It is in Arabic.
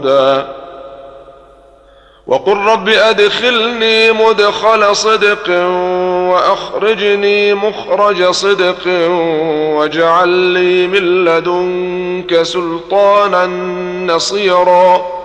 وقل رب أدخلني مدخل صدق وأخرجني مخرج صدق واجعل لي من لدنك سلطانا نصيرا